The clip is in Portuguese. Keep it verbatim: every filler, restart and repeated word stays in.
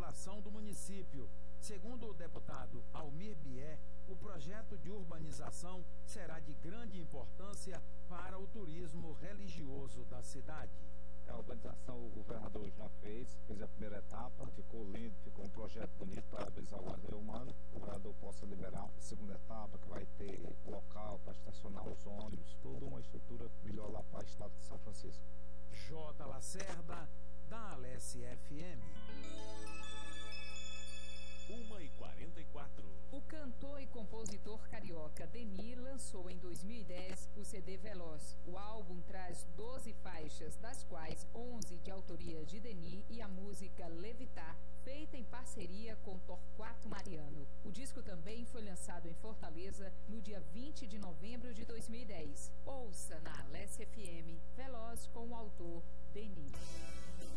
população do município. Segundo o deputado Almir Bié, o projeto de urbanização será de grande importância para o turismo religioso da cidade. A urbanização o governador já fez, fez a primeira etapa, ficou lindo, ficou um projeto bonito para parabénsar o guarda humano. O governador possa liberar a segunda etapa, que vai ter local para estacionar os ônibus, toda uma estrutura melhor lá para o estado de São Francisco. J. Lacerda, da Alesse F M. uma e quarenta e quatro. O cantor e compositor carioca Deni lançou em dois mil e dez o C D Veloz. O álbum traz doze faixas, das quais onze de autoria de Deni e a música Levitar, feita em parceria com Torquato Mariano. O disco também foi lançado em Fortaleza no dia vinte de novembro de dois mil e dez. Ouça na Alesse F M Veloz com o